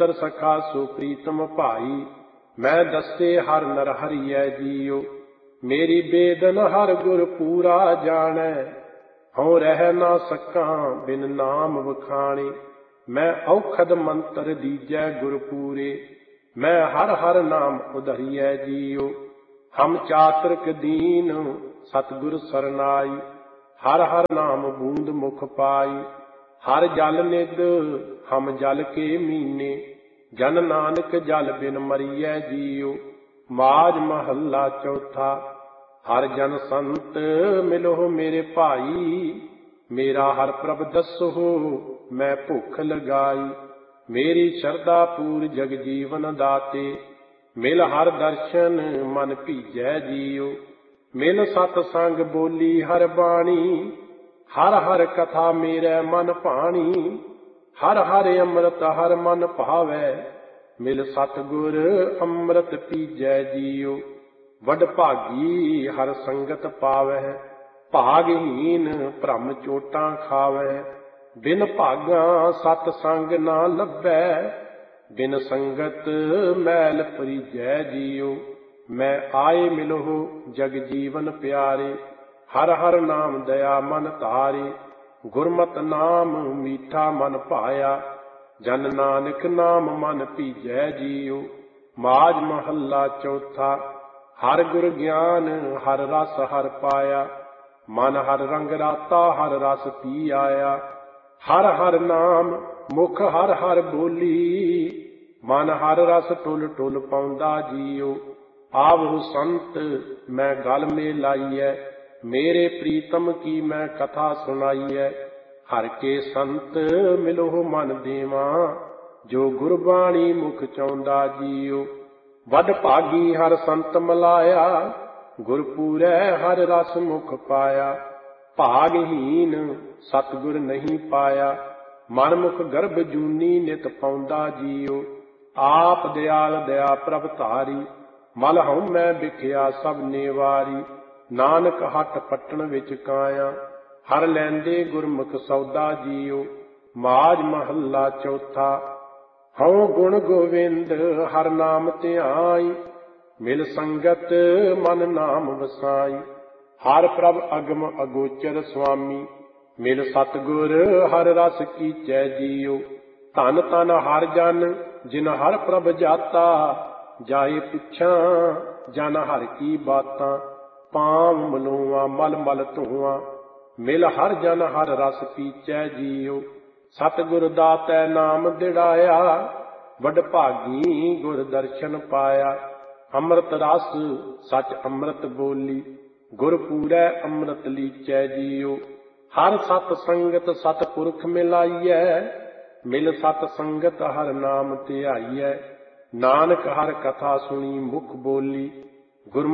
ਮੰਤਰ ਸਖਾ ਸੋ ਪ੍ਰੀਤਮ ਭਾਈ। ਮੈਂ ਦੱਸੇ ਹਰ ਨਰ ਹਰੀਐ ਜੀਉ, ਮੇਰੀ ਬੇਦਨ ਹਰ ਗੁਰ ਪੂਰਾ ਜਾਣੈ। ਹਉ ਰਹਿ ਨਾ ਸਕਾਂ ਬਿਨ ਨਾਮ ਵਖਾਣੇ, ਮੈਂ ਔਖਦ ਮੰਤਰ ਦੀਜੈ ਗੁਰ ਪੂਰੇ। ਮੈਂ ਹਰ ਹਰ ਨਾਮ ਉਧਰੀਐ ਜੀਉ, ਹਮ ਚਾਤ੍ਰਿਕ ਦੀਨ ਸਤਿਗੁਰ ਸਰਨਾਈ। ਹਰ ਹਰ ਨਾਮ ਬੂੰਦ ਮੁਖ ਪਾਈ, ਹਰ ਜਲ ਨਿਧ ਹਮ ਜਲ ਕੇ ਮੀਨੇ। ਜਨ ਨਾਨਕ ਜਲ ਬਿਨ ਮਰੀਐ ਜੀਉ, ਮਾਝ ਮਹੱਲਾ ਚੌਥਾ। ਹਰ ਜਨ ਸੰਤ ਮਿਲੋ ਮੇਰੇ ਭਾਈ, ਮੇਰਾ ਹਰ ਪ੍ਰਭ ਦੱਸੋ ਮੈਂ ਭੁੱਖ ਲਗਾਈ। ਮੇਰੀ ਸ਼ਰਧਾ ਪੂਰ ਜਗ ਜੀਵਨ ਦਾਤੇ, ਮਿਲ ਹਰ ਦਰਸ਼ਨ ਮਨ ਭੀਜੈ ਜੀਉ। ਮਿਲ ਸਤ ਸੰਗ ਬੋਲੀ ਹਰ ਬਾਣੀ, ਹਰ ਹਰ ਕਥਾ ਮੇਰੇ ਮਨ ਭਾਣੀ। ਹਰ ਹਰ ਅੰਮ੍ਰਿਤ ਹਰ ਮਨ ਭਾਵੈ, ਮਿਲ ਸਤਿਗੁਰ ਅੰਮ੍ਰਿਤ ਪੀਜੈ ਜੀਉ। ਵਡ ਭਾਗੀ ਹਰ ਸੰਗਤ ਪਾਵੈ, ਭਾਗਹੀਨ ਭ੍ਰਮ ਚੋਟਾਂ ਖਾਵੈ। ਬਿਨ ਭਾਗਾ ਸਤ ਸੰਗ ਨਾ ਲੱਭੈ, ਬਿਨ ਸੰਗਤ ਮੈਲ ਪਰੀਜੈ ਜੀਉ। ਮੈਂ ਆਏ ਮਿਲੋ ਜਗ ਜੀਵਨ ਪਿਆਰੇ, ਹਰ ਹਰ ਨਾਮ ਦਇਆ ਮਨ ਧਾਰੇ। ਗੁਰਮਤਿ ਨਾਮ ਮੀਠਾ ਮਨ ਭਾਇਆ, ਜਨ ਨਾਨਕ ਨਾਮ ਮਨ ਭੀਜੈ ਜੀਉ। ਮਾਝ ਮਹੱਲਾ ਚੌਥਾ। ਹਰ ਗੁਰ ਗਿਆਨ ਹਰ ਰਸ ਹਰ ਪਾਇਆ, ਮਨ ਹਰ ਰੰਗ ਰਾਤਾ ਹਰ ਰਸ ਪੀ ਆਇਆ। ਹਰ ਹਰ ਨਾਮ ਮੁਖ ਹਰ ਹਰ ਬੋਲੀ, ਮਨ ਹਰ ਰਸ ਟੁਲ ਟੁਲ ਪਾਉਂਦਾ ਜੀਉ। ਆਵਹੁ ਸੰਤ ਮੈਂ ਗਲ ਮੇ ਲਾਈਐ, ਮੇਰੇ ਪ੍ਰੀਤਮ ਕੀ ਮੈਂ ਕਥਾ ਸੁਣਾਈਐ। ਹਰ ਕੇ ਸੰਤ ਮਿਲੋ ਮਨ ਦੇਵਾ, ਜੋ ਗੁਰਬਾਣੀ ਮੁਖ ਚਾਹੁੰਦਾ ਜੀਉ। ਵਡ ਭਾਗੀ ਹਰ ਸੰਤ ਮਲਾਇਆ, ਗੁਰ ਪੂਰੈ ਹਰ ਰਸ ਮੁਖ ਪਾਇਆ। ਭਾਗਹੀਨ ਸਤਿਗੁਰ ਨਹੀਂ ਪਾਇਆ, ਮਨ ਮੁਖ ਗਰਭ ਜੂਨੀ ਨਿਤ ਪਾਉਂਦਾ ਜੀਉ। ਆਪ ਦਿਆਲ ਦਇਆ ਪ੍ਰਭ ਧਾਰੀ, ਮਲ ਹਉ ਮੈਂ ਵਿਖਿਆ ਸਭ ਨੇਵਾਰੀ। ਨਾਨਕ ਹੱਟ ਪੱਟਣ ਵਿੱਚ ਕਾਇਆ, ਹਰ ਲੈਂਦੇ ਗੁਰਮੁਖ ਸੌਦਾ ਜੀਉ। ਮਾਝ ਮਹੱਲਾ ਚੌਥਾ। ਹਉ ਗੁਣ ਗੋਵਿੰਦ ਹਰ ਨਾਮ ਧਿਆਈ, ਮਿਲ ਸੰਗਤ ਮਨ ਨਾਮ ਵਸਾਈ। ਹਰ ਪ੍ਰਭ ਅਗਮ ਅਗੋਚਰ ਸੁਆਮੀ, ਮਿਲ ਸਤਿਗੁਰ ਹਰ ਰਸ ਕੀਚੈ ਜੀਉ। ਧਨ ਧਨ ਹਰ ਜਨ ਜਿਨ ਹਰ ਪ੍ਰਭ ਜਾਤਾ, ਜਾਏ ਪੁੱਛਾਂ ਜਨ ਹਰ ਕੀ ਬਾਤਾਂ। ਪਾਂਵ ਮਲੋਆ ਮਲ ਮਲ ਧੋਆ, ਮਿਲ ਹਰ ਜਨ ਹਰ ਰਸ ਪੀਚੈ ਜੀਉ। ਸਤਿਗੁਰ ਦਾਤੈ ਨਾਮ ਦਿੜਾਇਆ, ਵਡ ਭਾਗੀ ਗੁਰ ਦਰਸ਼ਨ ਪਾਇਆ। ਅੰਮ੍ਰਿਤ ਰਸ ਸਚ ਅੰਮ੍ਰਿਤ ਬੋਲੀ, ਗੁਰ ਪੂਰੈ ਅੰਮ੍ਰਿਤ ਲੀਚੈ ਜੀਉ। ਹਰ ਸਤ ਸੰਗਤ ਸਤ ਪੁਰਖ ਮਿਲਾਈਐ, ਮਿਲ ਸਤ ਸੰਗਤ ਹਰ ਨਾਮ ਧਿਆਈਐ। ਨਾਨਕ ਹਰ ਕਥਾ ਸੁਣੀ ਮੁਖ ਬੋਲੀ, ਗੁਰ